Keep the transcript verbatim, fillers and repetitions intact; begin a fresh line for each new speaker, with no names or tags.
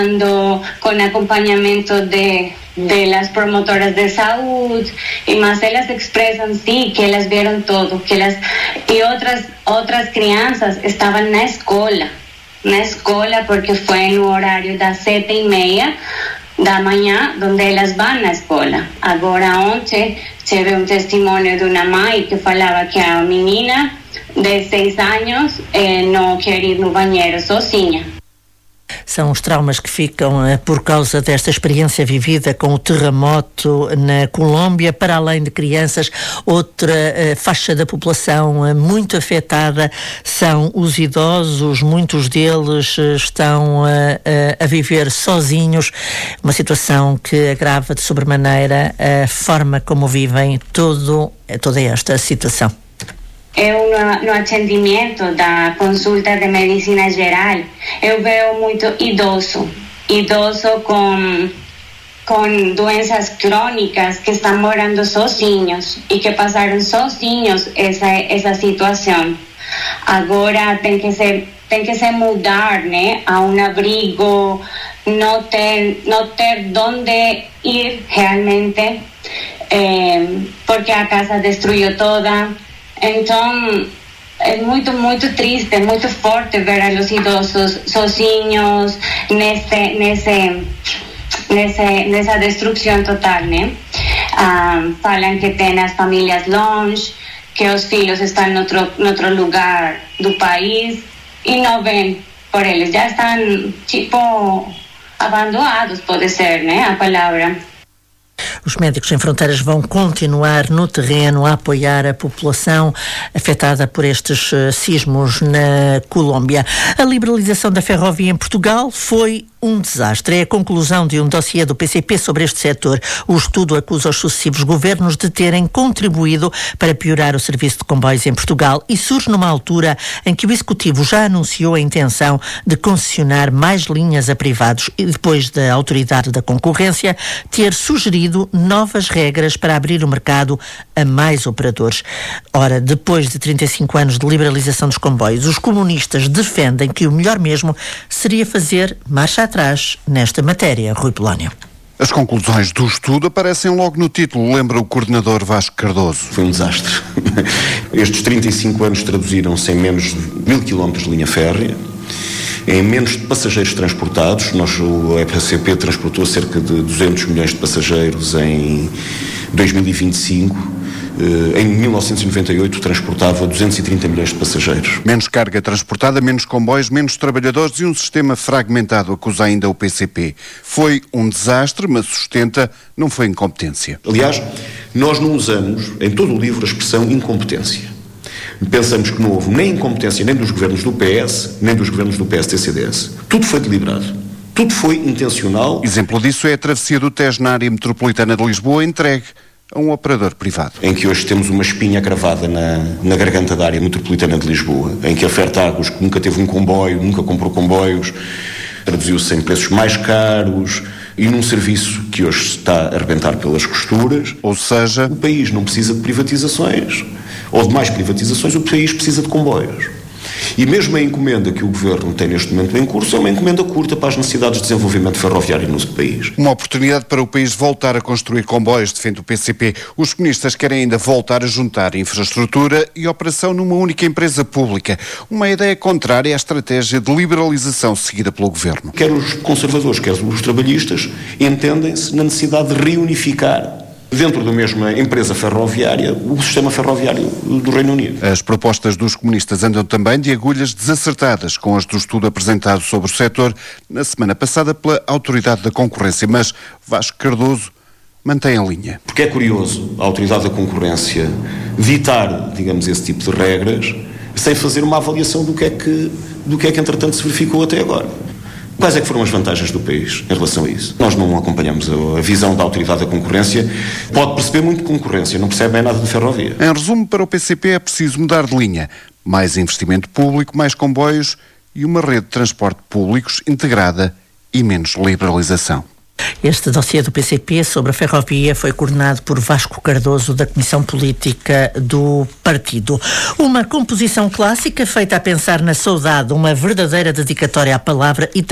con acompañamiento de, de las promotoras de salud, y más ellas expresan sí que ellas vieron todo, que las y otras otras crianças estaban en la escuela, en la escuela porque fue en un horario de siete y media da manhã, donde ellas van a la escuela. Agora ontem tive un testimonio de una mãe que falaba que a menina de seis años eh, no quer ir no banheiro sozinha.
São os traumas que ficam eh, por causa desta experiência vivida com o terremoto na Colômbia. Para além de crianças, outra eh, faixa da população eh, muito afetada são os idosos. Muitos deles eh, estão eh, eh, a viver sozinhos, uma situação que agrava de sobremaneira a forma como vivem todo, toda esta situação.
Eu, no, no atendimento da consulta de medicina geral, eu vejo muito idoso, idoso com, com doenças crônicas que estão morando sozinhos e que passaram sozinhos essa, essa situação. Agora tem que ser, tem que se mudar, né, a um abrigo, não ter, não ter onde ir realmente, eh, porque a casa destruiu toda. Então, é muito, muito triste, muito forte ver os idosos sozinhos nesse, nesse, nesse, nessa destruição total, né? Ah, falam que tem as famílias longe, que os filhos estão em outro, em outro lugar do país e não vêm por eles. Já estão, tipo, abandonados, pode ser, né? A palavra.
Os Médicos Sem Fronteiras vão continuar no terreno a apoiar a população afetada por estes uh, sismos na Colômbia. A liberalização da ferrovia em Portugal foi um desastre. É a conclusão de um dossiê do P C P sobre este setor. O estudo acusa os sucessivos governos de terem contribuído para piorar o serviço de comboios em Portugal e surge numa altura em que o Executivo já anunciou a intenção de concessionar mais linhas a privados e depois da Autoridade da Concorrência ter sugerido novas regras para abrir o mercado a mais operadores. Ora, depois de trinta e cinco anos de liberalização dos comboios, os comunistas defendem que o melhor mesmo seria fazer marcha atrás nesta matéria. Rui Polónio.
As conclusões do estudo aparecem logo no título, lembra o coordenador Vasco Cardoso.
Foi um desastre. Estes trinta e cinco anos traduziram-se em menos de mil quilómetros de linha férrea, em menos de passageiros transportados. Nós, o E P C P transportou cerca de duzentos milhões de passageiros em dois mil e vinte e cinco. Em mil novecentos e noventa e oito transportava duzentos e trinta milhões de passageiros.
Menos carga transportada, menos comboios, menos trabalhadores e um sistema fragmentado, acusa ainda o P C P. Foi um desastre, mas sustenta, não foi incompetência.
Aliás, nós não usamos em todo o livro a expressão incompetência. Pensamos que não houve nem incompetência nem dos governos do P S, nem dos governos do P S D C D S. Tudo foi deliberado. Tudo foi intencional.
Exemplo disso é a travessia do Tejo na área metropolitana de Lisboa, entregue a um operador privado.
Em que hoje temos uma espinha cravada na, na garganta da área metropolitana de Lisboa, em que a Fertagos, que nunca teve um comboio, nunca comprou comboios, traduziu-se em preços mais caros e num serviço que hoje está a arrebentar pelas costuras.
Ou seja,
o país não precisa de privatizações, ou de mais privatizações, o país precisa de comboios. E mesmo a encomenda que o Governo tem neste momento em curso é uma encomenda curta para as necessidades de desenvolvimento ferroviário no país.
Uma oportunidade para o país voltar a construir comboios, defende o P C P. Os comunistas querem ainda voltar a juntar infraestrutura e operação numa única empresa pública. Uma ideia contrária à estratégia de liberalização seguida pelo Governo.
Quer os conservadores, quer os trabalhistas, entendem-se na necessidade de reunificar dentro da mesma empresa ferroviária, o sistema ferroviário do Reino Unido.
As propostas dos comunistas andam também de agulhas desacertadas com as do estudo apresentado sobre o setor na semana passada pela Autoridade da Concorrência, mas Vasco Cardoso mantém a linha.
Porque é curioso a Autoridade da Concorrência ditar, digamos, esse tipo de regras sem fazer uma avaliação do que é que, do que é que entretanto se verificou até agora. Quais é que foram as vantagens do país em relação a isso? Nós não acompanhamos a, a visão da Autoridade da Concorrência. Pode perceber muito de concorrência, não percebe bem nada de ferrovia.
Em resumo, para o P C P é preciso mudar de linha. Mais investimento público, mais comboios e uma rede de transporte públicos integrada e menos liberalização.
Este dossiê do P C P sobre a ferrovia foi coordenado por Vasco Cardoso, da Comissão Política do Partido. Uma composição clássica feita a pensar na saudade, uma verdadeira dedicatória à palavra e